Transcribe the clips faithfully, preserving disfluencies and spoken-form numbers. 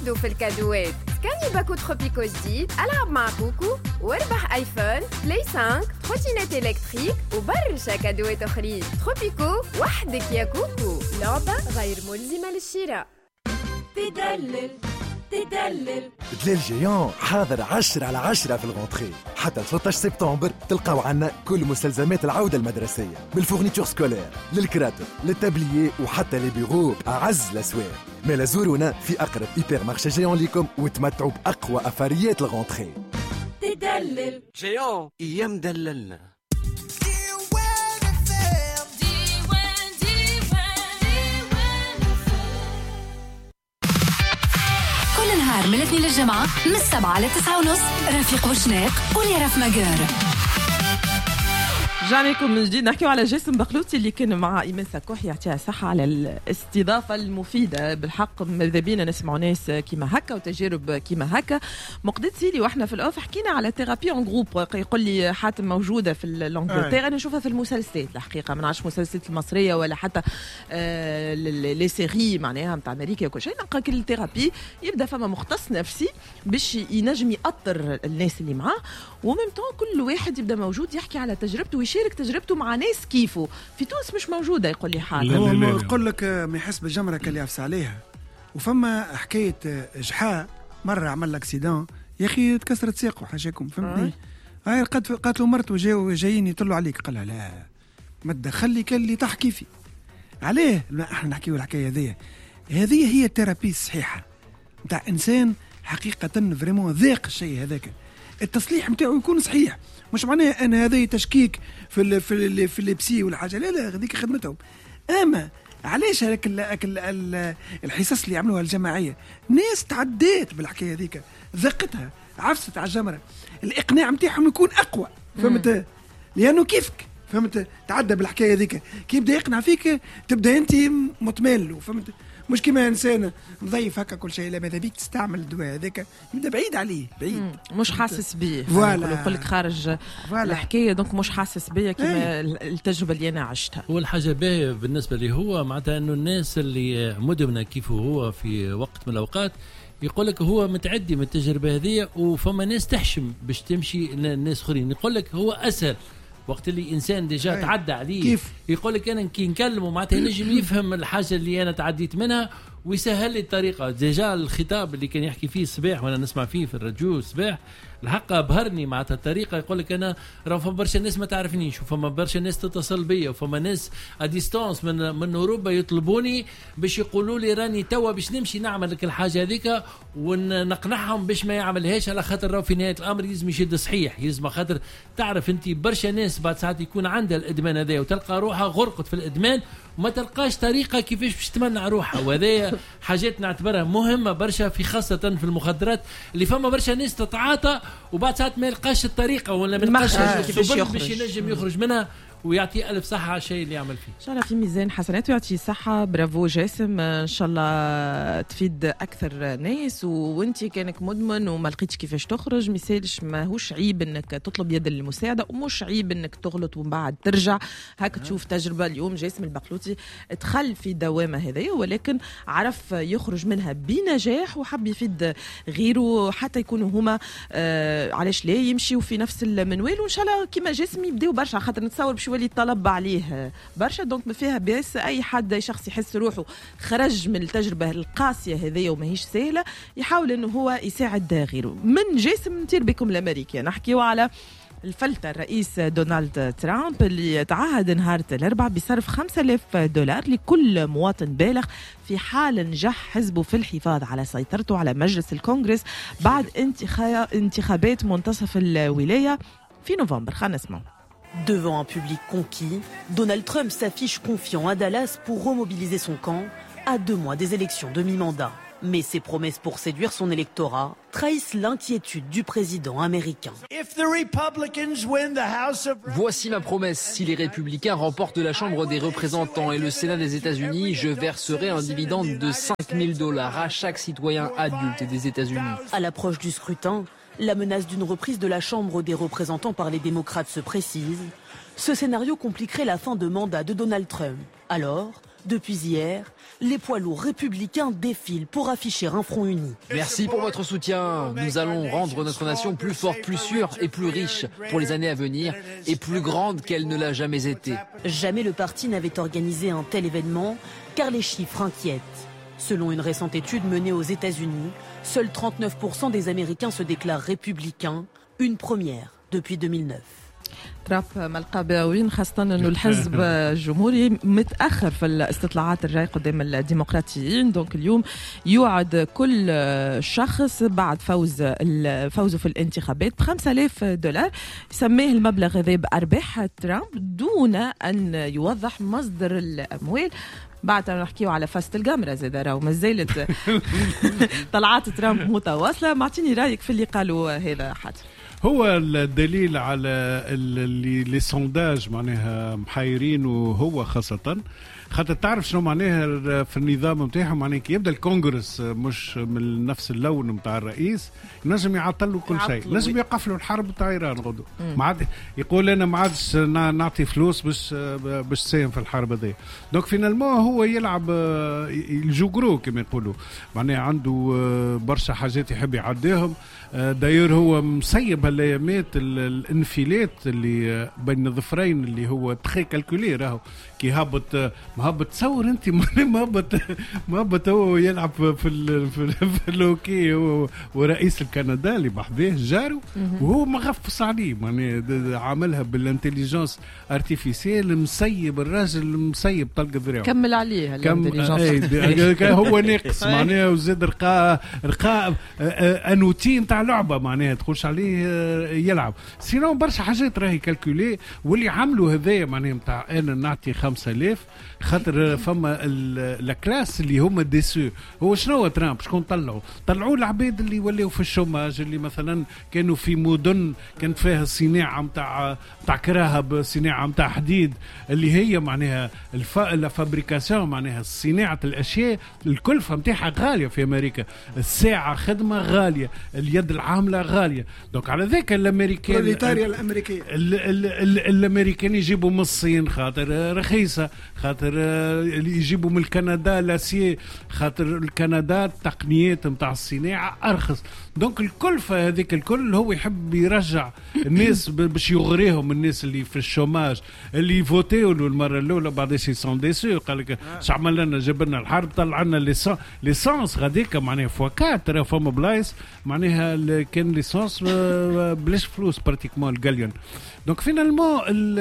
وحده في الكادوات. سكاني باكو تروبيكو جديد، ألعب مع كوكو واربح ايفون، بلاي خمسة، تروتينات الكتريك وبرشا كادوات اخرين. تروبيكو وحدك يا كوكو، لعبة غير ملزمة للشراء. تدلل تدلل دلال جيان حاضر عشرة على عشرة في الغونتري. حتى ثلاثة عشر سبتمبر تلقاو عنا كل مستلزمات العودة المدرسية، بالفورنيتور سكولير للكراتب للتابليي وحتى لي بيرو أعز الأسواق. مالا زورونا في أقرب إيبر مارشي جيان ليكم وتمتعوا بأقوى أفاريات الغونتري. تدلل جيان أيام دللنا. كل نهار من الاثنين للجمعة من السبعة لتسعة ونص رفيق وشناق وليرف مجار. رجعنا لكم من جديد نحكيو على جاسم بقلوتي اللي كان مع إيمان سكوح يعطيها صحة على الاستضافة المفيدة. بالحق ماذا بينا نسمعوا ناس كيما هكا وتجارب كيما هكا. مقدت سيلي واحنا في الأوف حكينا على ثيرابي اون جروب. يقول لي حاتم موجودة في الانجلترا، أنا نشوفها في المسلسلات الحقيقة، ما نعرفش المسلسلات المصرية ولا حتى آه لي سيري معناها نتاع أمريكا وكل شيء. نلقى كل ثيرابي يبدأ فما مختص نفسي باش ينجم يأطر الناس اللي معاه، وممتون كل واحد يبدأ موجود يحكي على تجربته ويشارك تجربته مع ناس كيفه. في تونس مش موجودة يقول لي حاجة. هو يقول لك ما يحس بالجمرة كاللي يفس عليها. وفما حكاية جحاء مرة عمل لك سيدان يا أخي تكسرت ساقه حاجاكم فهمتني. هاي قد قاتلوا مرته جاوا جايين يطلوا عليك، قال لها لا ما تدخلي كان اللي تحكي فيه عليه. احنا نحكيو الحكاية هذه هذه هي الثيرابي الصحيحة نتاع إنسان حقيقة فريمون ذاق الشيء هذاك. التصليح نتاعو يكون صحيح، مش معناه ان هذا تشكيك في ال في ال في البسي ولا حاجه، لا لا هذيك خدمتهم. اما علاش هذاك الحصص اللي عملوها الجماعيه ناس تعديت بالحكايه هذيك، ذقتها عفست على الجمره، الاقناع نتاعهم يكون اقوى فهمت، لانه كيفك فهمت تعدى بالحكايه هذيك. كي يبدا يقنع فيك تبدا انت مطمئن فهمت، مش كما انسان نضيف هكا كل شيء. لا ماذا بيك تستعمل الدواء هذاك يبدا بعيد عليه بعيد مم. مش حاسس بيه فوالا يقول لك خارج فوالا. الحكايه دونك مش حاسس بيه كما التجربه اللي انا عشتها. هو الحاجه باهيه بالنسبه لي هو معناتها انه الناس اللي مدمنه كيف هو في وقت من الاوقات يقول لك هو متعدي من التجربه هذه، وفما ناس تحشم باش تمشي الناس اخرين. يقول لك هو اسهل وقت اللي انسان ديجا تعدى عليه كيف يقول لك انا كي نكلمه معناتها ينجم يفهم الحاجه اللي انا تعديت منها ويسهل لي الطريقه. ديجا الخطاب اللي كان يحكي فيه الصباح وانا نسمع فيه في الراديو الصباح الحق ابهرني معناتها الطريقه. يقول لك انا راه فما برشا ناس ما تعرفنيش، وفما برشا ناس تتصل بيا، وفما ناس اديستانس من من اوروبا يطلبوني باش يقولوا لي راني توا باش نمشي نعمل لك الحاجه هذيك ونقنعهم باش ما يعملهاش، على خاطر راه في نهايه الامر لازم يشد صحيح. لازم خاطر تعرف انت برشا ناس بعد ساعات يكون عندها الادمان هذا وتلقى روحها غرقت في الادمان وما تلقاش طريقه كيفاش باش تمنع روحها. وهذا حاجات نعتبرها مهمه برشا في خاصه في المخدرات اللي فما برشا ناس تتعاطى وبعد ساعات ما يلقاش الطريقه ولا ما يلقاش السبل باش ينجم يخرج منها، ويعطي ألف صحة على الشيء اللي يعمل فيه. إن شاء الله في ميزان حسنات ويعطي صحة. برافو جاسم، إن شاء الله تفيد أكثر ناس. وأنت كانك مدمن وما لقيتش كيفاش تخرج، مثالش ماهوش عيب إنك تطلب يد المساعدة، ومش عيب إنك تغلط ومن بعد ترجع هكا تشوف تجربة. اليوم جاسم البقلوتي دخل في دوامة هذية ولكن عرف يخرج منها بنجاح وحب يفيد غيره حتى يكونوا هما آه علاش لا يمشيوا في نفس المنوال. وإن شاء الله كما جاسم يبداو برشا، خاطر نتصور بش يولي الطلب عليه برشا. دونك ما فيها بس اي حد اي شخص يحس روحه خرج من التجربه القاسيه هذه وماهيش سهله يحاول انه هو يساعد غيره. من جاسم نطير بكم لامريكا نحكيو على الفلتة الرئيس دونالد ترامب اللي تعهد نهار الأربعاء بصرف خمسة آلاف دولار لكل مواطن بالغ في حال نجح حزبه في الحفاظ على سيطرته على مجلس الكونغرس بعد انتخابات منتصف الولايه في نوفمبر. خلينا نسمع. Devant un public conquis, Donald Trump s'affiche confiant à Dallas pour remobiliser son camp à deux mois des élections de mi-mandat. Mais ses promesses pour séduire son électorat trahissent l'inquiétude du président américain. Voici ma promesse. Si les républicains remportent la Chambre des représentants et le Sénat des États-Unis, je verserai un dividende de cinq mille dollars à chaque citoyen adulte des États-Unis. À l'approche du scrutin, la menace d'une reprise de la Chambre des représentants par les démocrates se précise. Ce scénario compliquerait la fin de mandat de Donald Trump. Alors, Depuis hier, les poids lourds républicains défilent pour afficher un front uni. Merci pour votre soutien. Nous allons rendre notre nation plus forte, plus sûre et plus riche pour les années à venir et plus grande qu'elle ne l'a jamais été. Jamais le parti n'avait organisé un tel événement, car les chiffres inquiètent. Selon une récente étude menée aux États-Unis, seuls trente-neuf pour cent des Américains se déclarent républicains, une première depuis deux mille neuf. ترامب ملقى باوين خاصة أنه الحزب الجمهوري متأخر في الاستطلاعات الجاية قدام الديمقراطيين. دونك اليوم يوعد كل شخص بعد فوز فوزه في الانتخابات بخمسة آلاف دولار، يسميه المبلغ هذا بأرباح ترامب دون أن يوضح مصدر الأموال. بعد نحكيو على فاست القمرة زي دارا وما زالت طلعات ترامب متواصلة. معطيني رأيك في اللي قالوا هذا حد. هو الدليل على اللي لي سونداج معناها محيرين، وهو خاصة خاطر تعرف شنو معناها في النظام نتاعهم. معناها كي يبدا الكونغرس مش من نفس اللون نتاع الرئيس ينجم يعطلوا كل شيء، لازم يقفلوا الحرب نتاع ايران غدو. ما عاد يقول انا ما عادش نعطي فلوس باش باش تساهم في الحرب هذه. دونك فينالمون هو يلعب الجوجرو كما يقولوا، معناها عنده برشا حاجات يحب يعديهم. داير هو مسيب هالايامات الانفلات اللي بين الظفرين اللي هو تخي كالكولي. راهو كي هبط مهبط تصور انت مهبط مهبط هو يلعب في ال في, في الهوكي هو ورئيس الكندا اللي بحذاه جارو، وهو مغفص عليه معناها عاملها بالانتليجنس ارتيفيسيال. مسيب الراجل مسيب طلق ذراعه، كمل عليه الانتليجنس هو ناقص معناها. وزاد رقا رقا انوتي نتاع لعبه معناها تخش عليه يلعب. سينو برشا حاجات راهي كالكولي، واللي عملوا هذايا معناها نتاع انا نعطي خمسة آلاف خاطر فما الكلاس اللي هما ديسو. هو شنو ترامب شكون طلعوا طلعوا العباد اللي ولاو في الشوماج، اللي مثلا كانوا في مدن كانت فيها صناعه نتاع نتاع كراهب، صناعه نتاع حديد، اللي هي معناها الفابريكاسيون معناها صناعه الاشياء الكلفه نتاعها غاليه في امريكا. الساعه خدمه غاليه، اليد العامله غاليه. دونك على ذاك الامريكان البروليتاريا الامريكيه الامريكان يجيبوا من الصين خاطر رخيصه، خاطر يجيبوا من كندا لاسيه خاطر الكندا التقنيات نتاع الصناعه ارخص. دونك الكلفه هذيك الكل هو يحب يرجع الناس باش يغريهم، الناس اللي في الشوماج اللي فوتيو له المره الاولى بعد شي سون ديسو قال لك اش عمل لنا جاب لنا الحرب طلع لنا ليسانس ليسانس غاديك معناها فوكات. ترى فما بلايص معناها كان ليسانس بلاش فلوس براتيكمون الجاليون. دونك فينالمون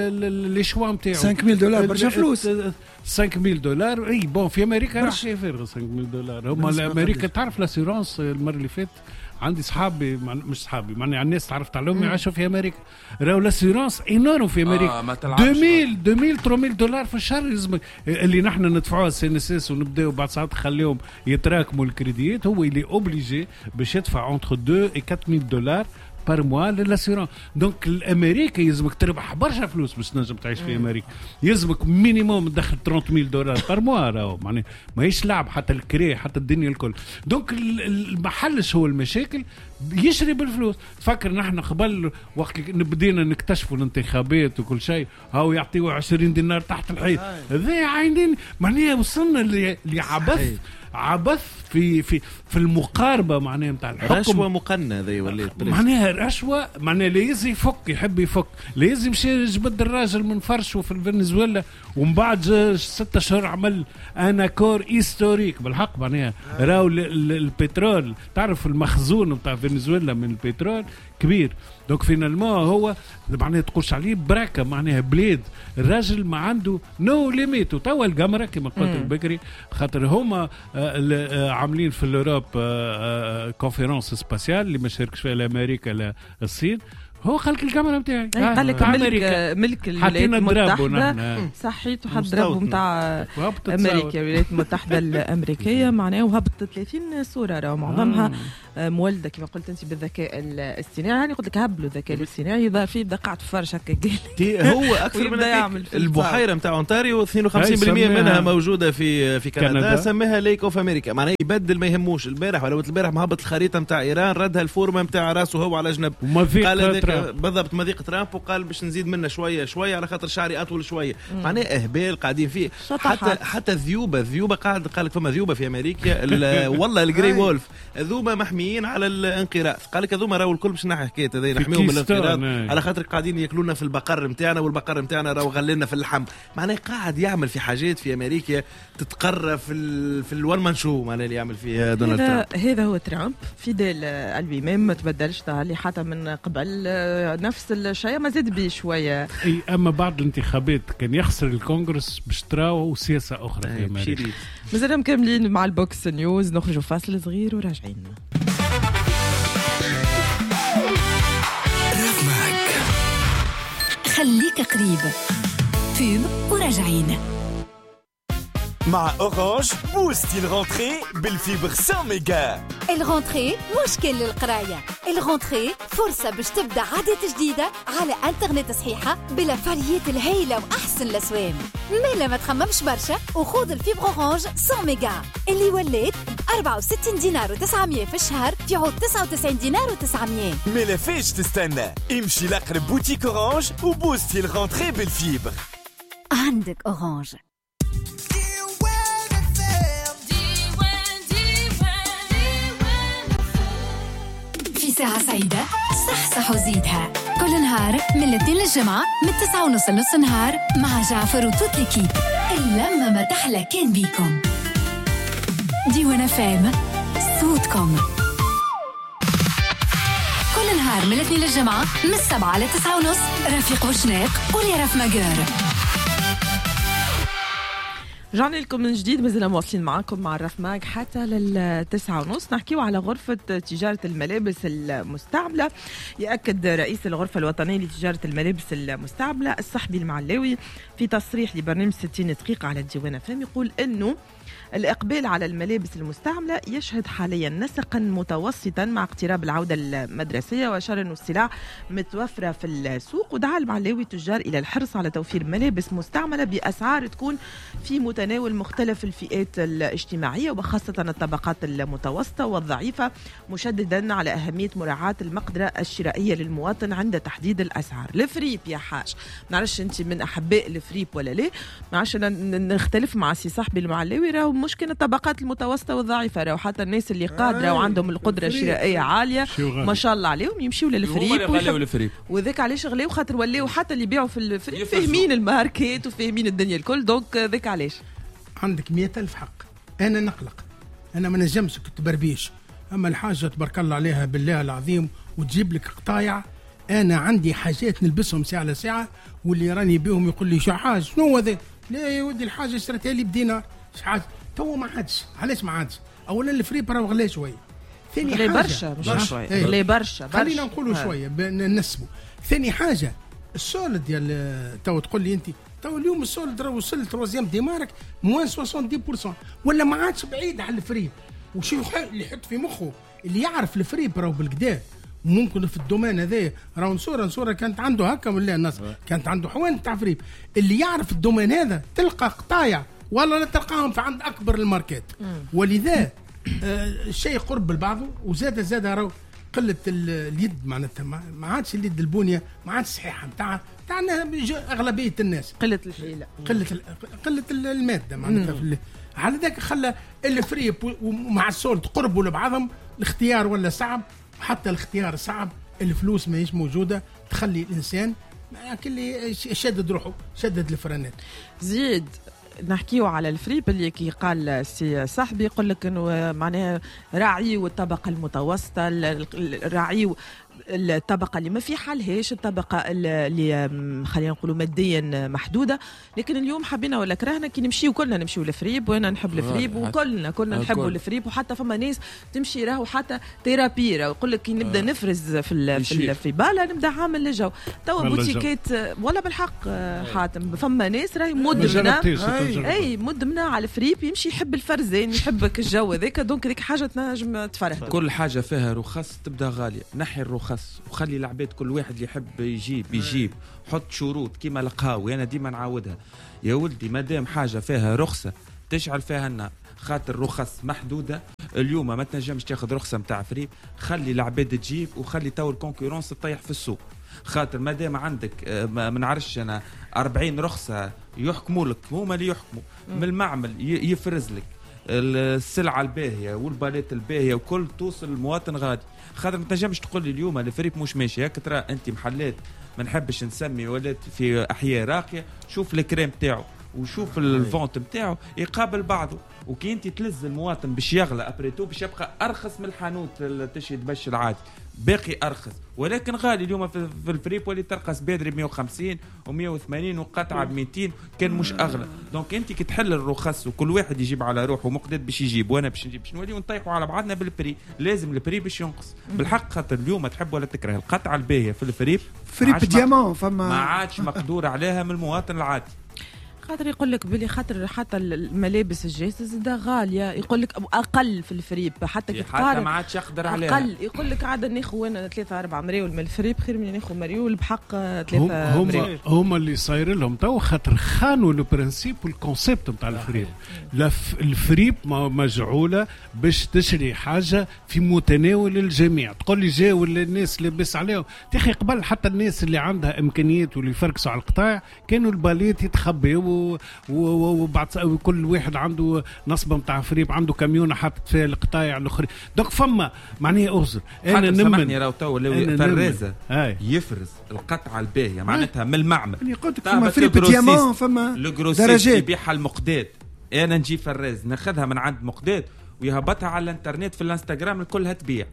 لي شوا نتاعو خمسة آلاف دولار برشا فلوس. خمسة آلاف دولار اي بون في امريكا راح يفرق خمسة آلاف دولار. هما امريكا تعرف لاسيرونس المره اللي فاتت عندي صحابي مش صحابي معناها الناس تعرفت عليهم يعيشوا في امريكا، راهو لاسيرونس اينورم في امريكا. آه ألفين ألفين ثلاثمية دولار في الشهر لازم اللي نحن ندفعوها السي ان اس اس ونبداو بعد ساعات نخليهم يتراكموا الكريديات. هو اللي اوبليجي باش يدفع انتر اثنين و أربعمية دولار بار موا للاسيرون. دونك الامريكا يلزمك تربح برشا فلوس باش تنجم تعيش في امريكا، يلزمك مينيموم تدخل ثلاثمية دولار بار موا. راهو معناها ماهيش لعب حتى الكري حتى الدنيا الكل. دونك المحلش هو المشاكل يشري بالفلوس. تفكر نحن قبل وقت بدينا نكتشفوا الانتخابات وكل شيء هاو يعطيوا عشرين دينار تحت الحيط هذا عينين معناها وصلنا لعبث عبث في في في المقاربه معناها نتاع الحكم. رشوه مقننه هذه ولات معناها رشوه معناها لازم يفك يحب يفك لازم يمشي يجبد الراجل من فرشه في فنزويلا ومن بعد ستة شهور عمل انا كور هيستوريك بالحق معناها. راهو البترول تعرف المخزون نتاع فنزويلا من البترول كبير. دونك فينالمون هو معناها تقولش عليه بركه معناها بلاد الراجل ما عنده نو ليميت. وتوا القمره كما قلت بكري خاطر هما عاملين في الاوروب كونفرنس سباسيال اللي ما شاركش فيها لا امريكا لا الصين. هو خلق الكاميرا نتاعي قال لك ملك ملك الولايات المتحده صحيت وحد ضربه نتاع امريكا الولايات المتحده الامريكيه معناها وهبط ثلاثين صوره راه معظمها مولده كما قلت انت بالذكاء الاصطناعي. يعني قلت لك هبلوا الذكاء الاصطناعي يظهر فيه بدا قاعد فرش هكا هو اكثر من البحيره نتاع اونتاريو اثنين وخمسين بالمئة منها موجوده في في كندا. سماها ليك اوف امريكا معناها يبدل ما يهموش. البارح ولا البارح مهبط الخريطه نتاع ايران ردها الفورمه نتاع راسه هو على جنب. قال ترامب. بالضبط مضيق ترامب، وقال باش نزيد منه شويه شويه على خاطر شعري اطول شويه. معناه اهبال قاعدين فيه. حتى حتى الذيوبه الذيوبه قاعد قال لك فما ذيوبه في امريكا والله الجري وولف ذوما محميين على الانقراض. قال لك هذوما راهو الكل باش نحي حكايه هذه نحميهم من الانقراض على خاطر قاعدين ياكلونا في البقر نتاعنا، والبقر نتاعنا راهو غللنا في اللحم. معناه قاعد يعمل في حاجات في امريكا تتقرى في ال في الوان مان شو معناه اللي يعمل فيه دونالد ترامب. هذا هو ترامب فيديل اللي ما تبدلش اللي حتى من قبل نفس الشيء، ما زاد به شويه. اي اما بعد الانتخابات كان يخسر الكونغرس باش تراو سياسه اخرى في امريكا. مازال مكملين مع البوكس نيوز، نخرجوا فاصل صغير وراجعين. خليك قريب فيب وراجعين. مع أورانج بوستي الغونتري بالفيبر مية ميجا. الغونتري مش كل القراية، الغونتري فرصة باش تبدأ عادات جديدة على انترنت صحيحة بلا فاريات الهيلة وأحسن الأسوام. ميلا ما تخممش برشا وخوض الفيبر أورانج مية ميجا اللي وليت أربعة وستين دينار وتسعمية في الشهر في عود تسعة وتسعين دينار وتسعمية. ميلا فيش تستنى، امشي لأقرب بوتيك أورانج وبوستي الغونتري بالفيبر. عندك أورانج. ساعة سعيدة صح وزيدها كل نهار من الاثنين للجمعة من التسعة ونص لنص نهار مع جعفر وتوت ليكيب. اللمة ما تحلى كان بيكم. ديوان فام صوتكم كل نهار من الاثنين للجمعة من السبعة لتسعة ونص. رفيق وشناق وليرف ماجور. رجعنا لكم من جديد، مازلنا مواصلين معاكم مع الرف ماج حتى للتسعة ونص. نحكيو على غرفة تجارة الملابس المستعملة. يأكد رئيس الغرفة الوطنية لتجارة الملابس المستعملة الصحبي المعلاوي في تصريح لبرنامج ستين دقيقة على الديوان فهم، يقول أنه الإقبال على الملابس المستعملة يشهد حاليا نسقا متوسطا مع اقتراب العودة المدرسية، وأشار أن السلع متوفرة في السوق. ودعا المعلاوي التجار إلى الحرص على توفير ملابس مستعملة بأسعار تكون في متناول مختلف الفئات الاجتماعية وخاصة الطبقات المتوسطة والضعيفة، مشددا على أهمية مراعاة المقدرة الشرائية للمواطن عند تحديد الأسعار. الفريب يا حاج، معرفش أنت من أحباء الفريب ولا ليه، معرفش نختلف مع سي صاحبي المعلاوي، راهو مشكلة الطبقات المتوسطة والضعيفة، راهو حتى الناس اللي قادرة وعندهم القدرة الشرائية عالية ما شاء الله عليهم يمشيوا للفريب، وذاك علاش غلاو خاطر ولاو حتى اللي يبيعوا في الفريب فاهمين الماركات وفاهمين الدنيا الكل. دونك ذاك علاش عندك مئة ألف حق. أنا نقلق، أنا ما نجمش كنت بربيش، أما الحاجة تبارك الله عليها بالله العظيم وتجيب لك قطايع. أنا عندي حاجات نلبسهم ساعة لساعة واللي راني بيهم يقول لي شو حاجة شنو هذا؟ لا يا ودي الحاجة اشتريتها لي بدينار شو حاجة تو ما عادش. علاش ما عادش؟ أولا الفريب راهو غلا شوية، ثاني حاجة برشا مش شوية غلا برشا، خلينا نقولوا شوية ننسبوا. ثاني حاجة السولد ديال تو تقول لي أنت تو اليوم السولد راه وصل تروزيام ديمارك موان سبعين بالمئة ولا ما عادش بعيد على الفريب. وشو اللي يحط في مخه اللي يعرف الفريب راهو بالكدا ممكن في الدومين هذا راهو نصوره نصوره كانت عنده هكا ولا الناس كانت عنده حوان تاع فريب. اللي يعرف الدومين هذا تلقى قطايع والله لا تلقاهم في عند اكبر الماركات. ولذا الشيء آه قرب لبعضه وزاد زاد راهو قله اليد معناتها ما عادش اليد البنيه ما عادش صحيحه نتاع تاعنا اغلبيه الناس قله الحيله قله قله الماده معناتها. على ذاك خلى الفريب ومع السولد قربوا لبعضهم. الاختيار ولا صعب، حتى الاختيار صعب، الفلوس ما هيش موجوده تخلي الانسان كل شدد روحه شدد الفرانات. زيد نحكيو على الفريب اللي كي قال سي صاحبي يقول لك انه معناها راعي والطبقه المتوسطه، الراعي الطبقه اللي ما في حالهاش، الطبقه اللي خلينا نقولوا ماديا محدوده. لكن اليوم حبينا ولا كرهنا كي نمشيو كلنا نمشيو للفريب، وانا نحب الفريب وكلنا كلنا نحبوا الفريب. وحتى فما ناس تمشي راهو حتى ثيرابي، راهو يقول لك كي نبدا نفرز في في, في باله نبدا عامل الجو. توا بوتيكات ولا بالحق حاتم فما ناس راهي مدمنه اي مدمنه على الفريب، يمشي يحب الفرزان يحبك الجو هذاك. دونك هذيك حاجه تنجم تفرح. كل حاجه فيها رخص تبدا غاليه، نحي الرخص وخلي العباد كل واحد اللي يحب يجيب يجيب. حط شروط كيما القهاوي، انا ديما نعاودها يا ولدي مادام حاجه فيها رخصه تشعل فيها النار، خاطر رخص محدوده. اليوم ما تنجمش تاخذ رخصه نتاع فريب، خلي العباد تجيب وخلي تو الكونكورونس تطيح في السوق. خاطر ما دام عندك ما نعرفش انا أربعين رخصه يحكموا لك، هما اللي يحكموا من المعمل يفرز لك السلعه الباهيه والباليت الباهيه وكل توصل المواطن غادي. خاطر ما تنجمش تقول لي اليوم الفريق مش ماشي هكا، ترى انت محلات ما نحبش نسمي ولات في احياء راقيه، شوف الكريم تاعو وشوف الفونت نتاعو يقابل بعضه، وكي انت تلز المواطن باش يغلى ابريتو باش يبقى ارخص من الحانوت تشهد باش العادي باقي ارخص، ولكن غالي اليوم في الفريب ولي ترخص بدري مية وخمسين ومية وثمانين وقطعه ب مئتين كان مش اغلى. دونك انت كي تحل الرخص وكل واحد يجيب على روحه ومقداد باش يجيب وانا باش نجيب باش نوليو نطيحوا على بعضنا بالبري، لازم البري باش ينقص بالحق. خاطر اليوم تحب ولا تكره القطعه الباهيه في الفريب فريب ديامون فما ما عادش مقدور عليها من المواطن العادي. خاطر يقول لك بلي خاطر حتى الملابس الجاهزه زادة غاليه، يقول لك اقل في الفريب حتى كي حتى ما عادش يقدر عليها اقل، يقول لك عاد ناخذ انا ثلاثة أربعة مريول من الفريب خير من ناخذ مريول بحق ثلاثة هم مريول. هما اللي صاير لهم تو خاطر خانوا لو برانسيب والكونسيبت نتاع الفريب. الفريب مجعوله باش تشري حاجه في متناول الجميع. تقول لي جاوا الناس لاباس عليهم يا اخي، قبل حتى الناس اللي عندها امكانيات واللي يفركسوا على القطاع كانوا الباليت يتخبوا وبعد كل واحد عنده نصبه نتاع فريب، عنده كاميونه حاطط فيها القطايع الاخرى. دونك فما معناها اغزر انا نمني راهو تو فرازه يفرز القطعه الباهيه معناتها من المعمل. انا قلت لك فما فريب ديامون فما درجات يبيعها المقداد، انا نجي فراز ناخذها من عند مقداد ويهبطها على الانترنت في الانستغرام الكلها تبيع.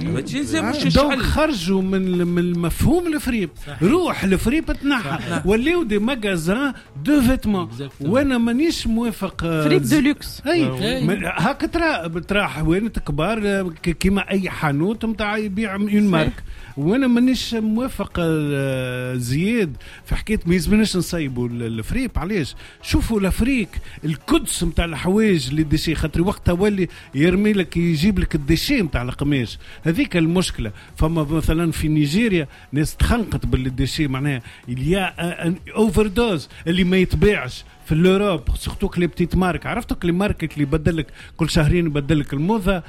دونك خرجوا من من المفهوم الفريب، روح الفريب تنحى ولاو دي ماغازان دو فيتمون. وانا مانيش موافق فريب دو لوكس. هاك ترى ترى حوانت كبار كيما اي حانوت نتاع يبيع اون مارك، وانا مانيش موافق زياد في حكايه ما يلزمناش نصيبوا الفريب. علاش؟ شوفوا الافريك القدس نتاع الحوايج اللي ديشي، خاطر وقتها ولي يرمي لك يجيب لك الديشي نتاع القماش، هذيك المشكله. فما مثلا في نيجيريا ناس تخنقت بالديشي، معناها اليا اوفر دوز اللي ما يتباعش في الأوروب سورتو كلي بتيت مارك. عرفتوا كلي مارك اللي يبدلك كل شهرين يبدلك الموضة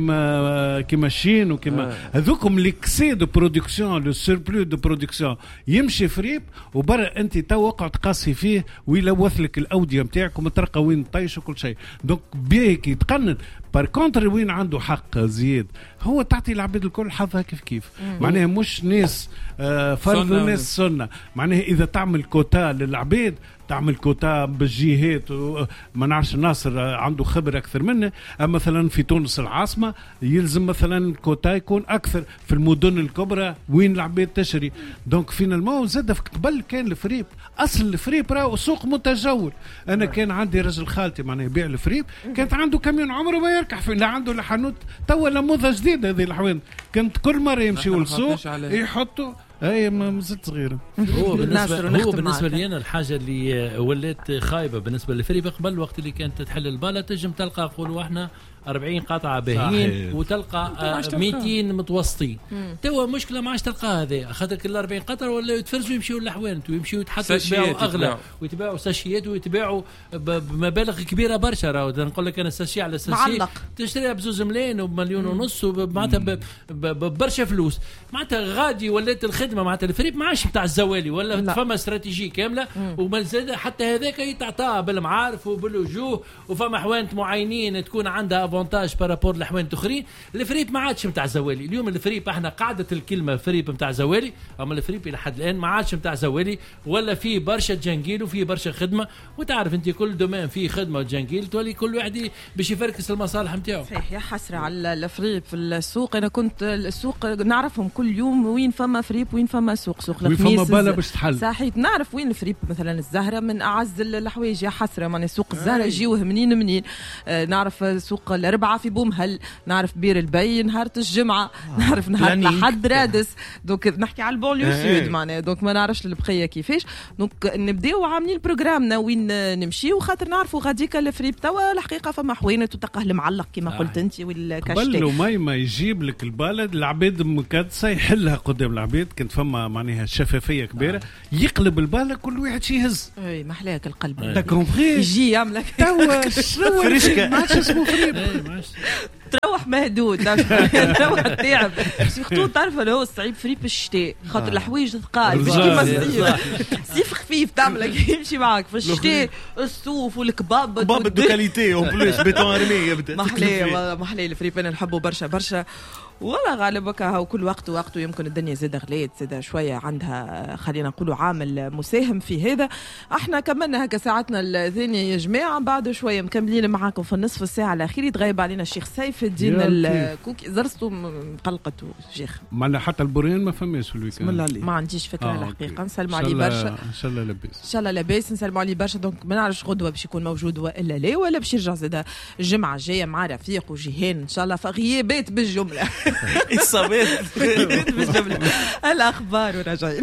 كيما كيما الشين وكيما هذوكم اللي كسي دو برودكسيون لو سيربلو دو برودكسيون يمشي فريب وبرا انت تو اقعد تقاسي فيه ويلوث لك الاوديه نتاعك ومترقى وين طيش وكل شيء. دونك بيك يتقنن. بار كونتر وين عنده حق زياد هو تعطي العباد الكل حظها كيف كيف. معناها مش ناس آه فرض وناس سنه. معناها اذا تعمل كوتا للعباد تعمل كوتا بالجهات، ما نعرفش ناصر عنده خبره اكثر منه. مثلا في تونس العاصمه يلزم مثلا كوتا يكون اكثر في المدن الكبرى وين العباد تشري. دونك فينالمون زاد في قبل كان الفريب اصل الفريب راهو سوق متجول. انا كان عندي رجل خالتي معناه يبيع الفريب، كانت عنده كاميون عمره ما يركح فيه، لا عنده لا حانوت. تو نموذج جديد هذه الحوان، كانت كل مره يمشيوا للسوق يحطوا اي ما زلت صغيره. هو بالنسبه هو بالنسبه لي انا الحاجه اللي ولات خايبه بالنسبه للفريق قبل الوقت اللي كانت تحل الباله تجم تلقى نقولوا احنا أربعين قطعه باهيين وتلقى مئتين متوسطين. توا مشكله ما عادش تلقى هذا، خاطر كل أربعين قطره ولا يتفرزوا يمشيوا للحوانت ويمشيوا يتحطوا يبيعوا اغلى ويتباعوا ساشيات ويتباعوا بمبالغ كبيره برشا. راهو نقول لك انا ساشي على ساشي تشتريها بزوز ملايين وبمليون ونص ومعناتها ببرشا فلوس. معناتها غادي ولات الخدمه معناتها الفريق ما عادش نتاع الزوالي ولا فما استراتيجيه كامله. وما زاد حتى هذاك يتعطى بالمعارف وبالوجوه، وفما حوانت معينين تكون عندها افونتاج بارابور لحوانت اخرين. الفريق ما عادش نتاع زوالي اليوم. الفريق احنا قاعده الكلمه الفريق نتاع زوالي، اما الفريق الى حد الان ما عادش نتاع زوالي، ولا فيه برشا جنجيل وفيه برشا خدمه. وتعرف انت كل دومين فيه خدمه وجنجيل تولي كل واحد باش يفركس المصالح نتاعو. صحيح يا حسره على الفريق في السوق. انا كنت السوق نعرفهم كل يوم وين فما فريق وين فما سوق. سوق الخميس فما بالا باش تحل. صحيح نعرف وين الفريق مثلا الزهره من اعز الحوايج يا حسره. ماني سوق الزهره يجيوه منين منين. آه نعرف سوق الاربعه في بومهل، نعرف بير البي نهار الجمعه، آه. نعرف نهار لحد رادس. دونك نحكي على البونليو آه. سود معناها. دونك ما نعرفش البقيه كيفاش. دونك نبداو عاملين بروجرامنا وين نمشيو خاطر نعرفوا غاديك الفريق توا الحقيقه فما حوينه وتقه المعلق كما آه. قلت انت والكاشتي. قبل ما ما يجيب لك البلد العباد مكدسه يحلها قدام العباد. كنت فما معناها شفافيه كبيره. آه. يقلب الباله كل واحد شي يهز. اي محلاك القلب. دا كومبري يجي يعملك توا شنو فريشكا ما عادش اسمه فريب. تروح نروح مهدود نروح تعب سيرتو تعرف اللي هو الصعيب فريب الشتاء خاطر الحوايج ثقال كيما الصيف صيف خفيف تعملك يمشي معاك في الشتاء الصوف والكباب كباب دو كاليتي اون بلوس بيتون ارمي يبدا محلاه محلاه الفريب انا نحبه برشا برشا والله غالبا هاو كل وقت وقته يمكن الدنيا زاد غليت زاد شويه عندها خلينا نقولوا عامل مساهم في هذا. احنا كملنا هكا ساعتنا الثانيه يا جماعه بعد شويه مكملين معاكم في النصف الساعه الاخير تغيب علينا الشيخ سيف الدين الكوكي زرستو مقلقته شيخ معنا حتى البوريان ما فماش في الويكاند ما عنديش فكره آه الحقيقه نسلموا عليه برشا ان شاء الله لاباس ان شاء الله لاباس نسلموا عليه برشا دونك ما نعرفش غدوه باش يكون موجود والا لا ولا باش يرجع زاد الجمعه الجايه مع رفيق وجيهان ان شاء الله فغيابات بالجمله إصابات بالجملة. الأخبار وراجعين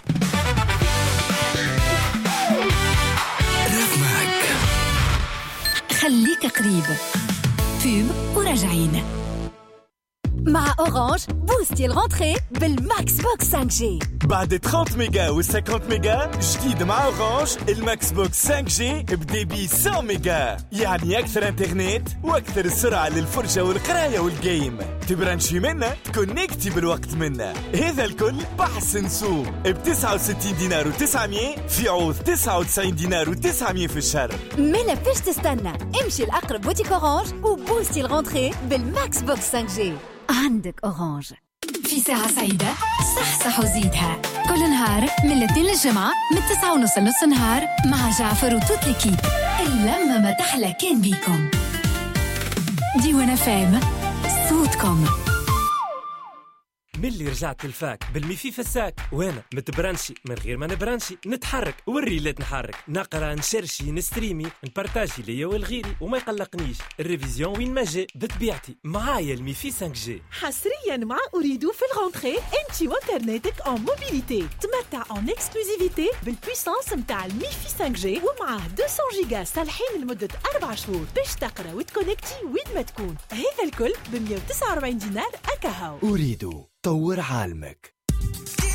خليك قريب فيب وراجعين مع أورانج بوستي الغونتري بالماكس بوكس خمسة جي. بعد ثلاثين ميجا و خمسين ميجا جديد مع أورانج الماكس بوكس خمسة جي بديبي مية ميجا، يعني أكثر انترنت وأكثر سرعة للفرجة والقراية والجيم. تبرانشي منا كونكتي بالوقت منا. هذا الكل بحسن سوق ب تسعة وستين دينار و900 في عوض تسعة وتسعين دينار و900 في الشهر. مالا فاش تستنى امشي لأقرب بوتيك أورانج وبوستي الغونتري بالماكس بوكس خمسة جي. عندك أورانج. في ساعة سعيدة صحصح وزيدها كل نهار من الاثنين للجمعة من تسعة ونص لنص نهار مع جعفر وتوت ليكيب. اللمة ما تحلى كان بيكم. ديوان فام صوتكم. ملي رجعت الفاك بالميفي في الساك وانا متبرانشي من غير ما نبرانشي نتحرك والريلات نحرك نقرا نشرشي نستريمي نبارتاجي ليا والغيري وما يقلقنيش الريفيزيون وين ما جاء بطبيعتي معايا الميفي خمسة جي. حصريا مع أريدو في الغونتري انت وانترنتك اون موبيليتي تمتع اون اكسكلوزيفيتي بالبويسانس متاع الميفي خمسة جي ومعاه مئتين جيجا صالحين لمدة أربع شهور باش تقرا وتكونكتي وين ما تكون. هذا الكل ب مئة وتسعة وأربعين دينار أكاهو. أريدو طور عالمك.